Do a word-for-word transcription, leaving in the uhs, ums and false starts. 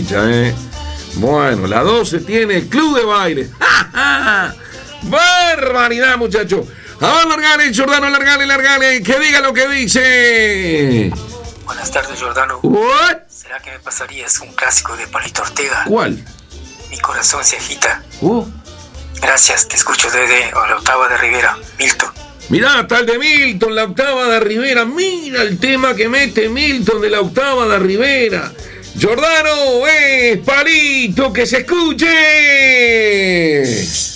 ficha, ¿eh? Bueno, la doce tiene el club de baile. ¡Ja, ja! ¡Barbaridad, muchachos! A ver, largale, Jordano, largale, largale. Que diga lo que dice. Buenas tardes, Jordano. ¿What? ¿Será que me pasarías un clásico de Palito Ortega? ¿Cuál? Mi corazón se agita. Uh. Gracias, te escucho desde la octava de Rivera, Milton. Mirá, tal de Milton, la octava de Rivera. Mira el tema que mete Milton de la octava de Rivera. Jordano, es Palito, que se escuche.